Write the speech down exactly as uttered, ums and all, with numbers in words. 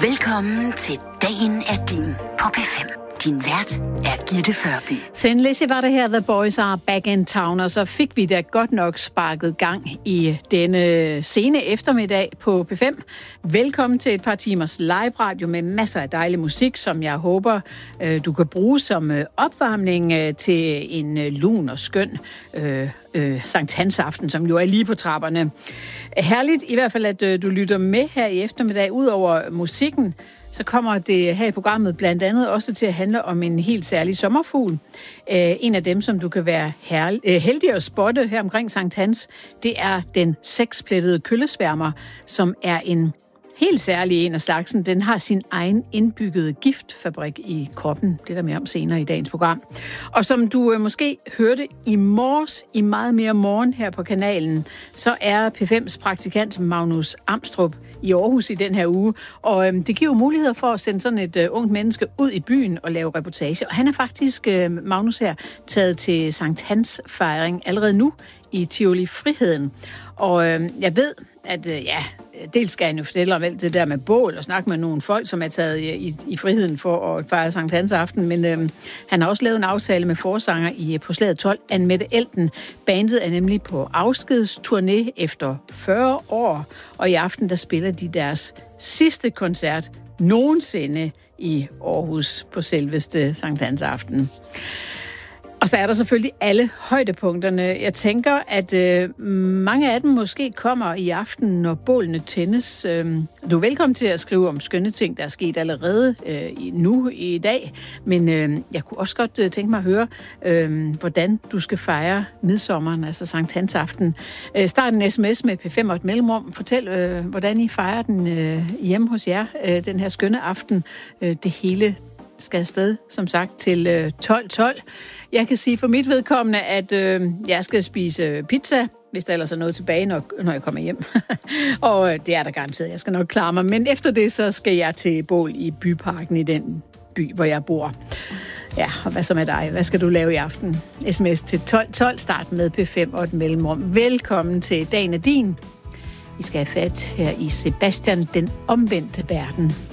Velkommen til Dagen er din på P fem. Din vært er Gitte Førby. Sendelig var det her, The Boys Are Back in Town, og så fik vi da godt nok sparket gang i denne sene eftermiddag på P fem. Velkommen til et par timers live radio med masser af dejlig musik, som jeg håber, du kan bruge som opvarmning til en lun og skøn øh, øh, Sankt Hans aften, som jo er lige på trapperne. Herligt i hvert fald, at du lytter med her i eftermiddag. Udover musikken, så kommer det her i programmet blandt andet også til at handle om en helt særlig sommerfugl. En af dem, som du kan være heldig at spotte her omkring Sankt Hans, det er den seksplettede køllesværmer, som er en helt særlig en af slagsen. Den har sin egen indbyggede giftfabrik i kroppen. Det er der mere om senere i dagens program. Og som du øh, måske hørte i morges, i meget mere morgen her på kanalen, så er P fems praktikant Magnus Amstrup i Aarhus i den her uge. Og øh, det giver jo muligheder for at sende sådan et øh, ungt menneske ud i byen og lave reportage. Og han er faktisk, øh, Magnus her, taget til Sankt Hans fejring allerede nu i Tivoli Friheden. Og øh, jeg ved, at øh, ja, dels skal han jo fortælle om alt det der med bål og snakke med nogle folk, som er taget i, i, i friheden for at fejre Sankt Hans aften, men øh, han har også lavet en aftale med forsanger i på Slaget tolv, Anne-Mette Elten. Bandet er nemlig på afskedsturné efter fyrre år, og i aften der spiller de deres sidste koncert nogensinde i Aarhus på selveste Sankt Hans aften. Og så er der selvfølgelig alle højdepunkterne. Jeg tænker, at øh, mange af dem måske kommer i aften, når bålene tændes. Øh, du er velkommen til at skrive om skønne ting, der er sket allerede øh, nu i dag. Men øh, jeg kunne også godt øh, tænke mig at høre, øh, hvordan du skal fejre midsommeren, altså Sankt Hans aften. Øh, start en sms med P fem og et mellemrum. Fortæl, øh, hvordan I fejrer den øh, hjemme hos jer, øh, den her skønne aften. Øh, det hele skal afsted, som sagt, til øh, tolv tolv. Jeg kan sige for mit vedkommende, at øh, jeg skal spise pizza, hvis der ellers er noget tilbage, når, når jeg kommer hjem. Og øh, det er der garanteret, jeg skal nok klare mig. Men efter det, så skal jeg til bål i Byparken i den by, hvor jeg bor. Ja, og hvad så med dig? Hvad skal du lave i aften? Sms til tolv tolv, start med P fem og et mellemrum. Velkommen til Dagen er din. Vi skal have fat her i Sebastian, den omvendte verden.